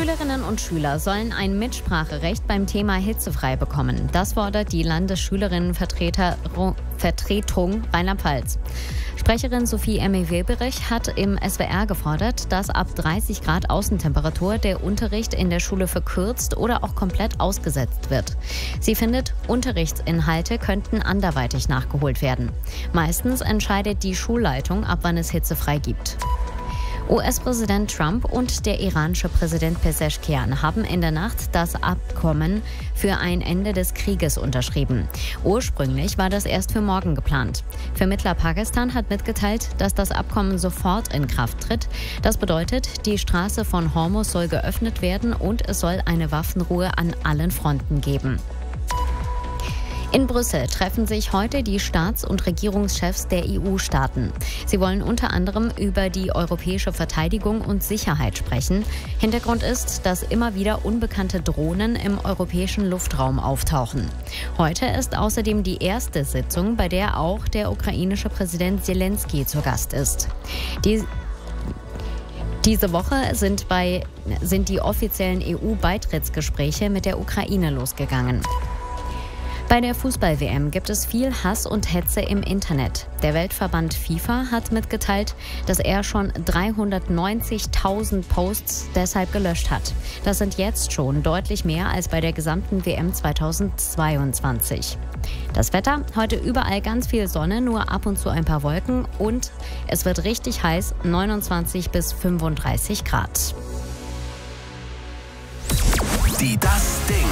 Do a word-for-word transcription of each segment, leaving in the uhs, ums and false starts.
Schülerinnen und Schüler sollen ein Mitspracherecht beim Thema hitzefrei bekommen. Das fordert die Landesschülerinnenvertretung Rheinland-Pfalz. Sprecherin Sophie Emme-Weberich hat im S W R gefordert, dass ab dreißig Grad Außentemperatur der Unterricht in der Schule verkürzt oder auch komplett ausgesetzt wird. Sie findet, Unterrichtsinhalte könnten anderweitig nachgeholt werden. Meistens entscheidet die Schulleitung, ab wann es hitzefrei gibt. U S-Präsident Trump und der iranische Präsident Pezeshkian haben in der Nacht das Abkommen für ein Ende des Krieges unterschrieben. Ursprünglich war das erst für morgen geplant. Vermittler Pakistan hat mitgeteilt, dass das Abkommen sofort in Kraft tritt. Das bedeutet, die Straße von Hormuz soll geöffnet werden und es soll eine Waffenruhe an allen Fronten geben. In Brüssel treffen sich heute die Staats- und Regierungschefs der E U-Staaten. Sie wollen unter anderem über die europäische Verteidigung und Sicherheit sprechen. Hintergrund ist, dass immer wieder unbekannte Drohnen im europäischen Luftraum auftauchen. Heute ist außerdem die erste Sitzung, bei der auch der ukrainische Präsident Zelensky zu Gast ist. Die Diese Woche sind, bei, sind die offiziellen E U-Beitrittsgespräche mit der Ukraine losgegangen. Bei der Fußball-W M gibt es viel Hass und Hetze im Internet. Der Weltverband FIFA hat mitgeteilt, dass er schon dreihundertneunzigtausend Posts deshalb gelöscht hat. Das sind jetzt schon deutlich mehr als bei der gesamten W M zweitausendzweiundzwanzig. Das Wetter, heute überall ganz viel Sonne, nur ab und zu ein paar Wolken und es wird richtig heiß, neunundzwanzig bis fünfunddreißig Grad. Die Das Ding.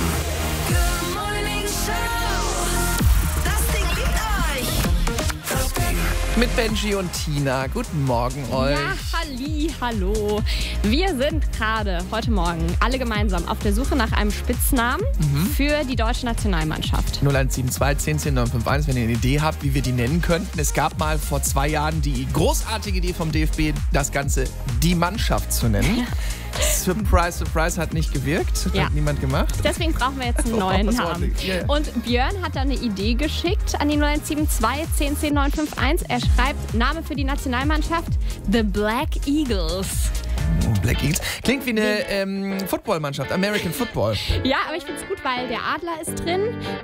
Mit Benji und Tina. Guten Morgen euch. Ja, halli, hallo. Wir sind gerade heute Morgen alle gemeinsam auf der Suche nach einem Spitznamen mhm. für die deutsche Nationalmannschaft. null eins sieben zwei zehn zehn neun fünf eins, wenn ihr eine Idee habt, wie wir die nennen könnten. Es gab mal vor zwei Jahren die großartige Idee vom D F B, das Ganze die Mannschaft zu nennen. Ja. Surprise, surprise, hat nicht gewirkt. Ja. Hat niemand gemacht. Deswegen brauchen wir jetzt einen neuen oh, Namen. Yeah. Und Björn hat da eine Idee geschickt an die null eins sieben zwei zehn zehn neun fünf eins. Er schreibt, Name für die Nationalmannschaft, The Black Eagles. Oh, Black Eagles. Klingt wie eine ähm, Footballmannschaft, American Football. Ja, aber ich finde es gut, weil der Adler ist drin